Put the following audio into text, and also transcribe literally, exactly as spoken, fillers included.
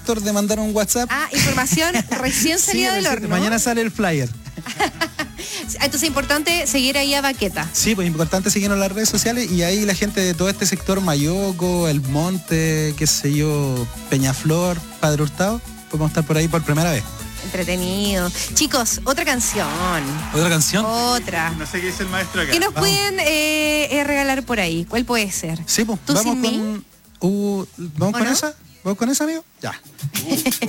Héctor de mandar un WhatsApp. Ah, información recién salida sí, del recién, horno. Mañana sale el flyer. Entonces es importante seguir ahí a Baqueta. Sí, pues importante seguirnos en las redes sociales y ahí la gente de todo este sector, Mayoco, El Monte, qué sé yo, Peñaflor, Padre Hurtado, podemos estar por ahí por primera vez. Entretenido. Chicos, otra canción. ¿Otra canción? Otra. No sé qué dice el maestro acá. ¿Qué nos Vamos. pueden eh, eh, regalar por ahí? ¿Cuál puede ser? Sí, pues ¿Tú vamos sin con... mí? Uh, ¿Vamos ¿O con no? esa? ¿Vamos con esa, amigo? Ya.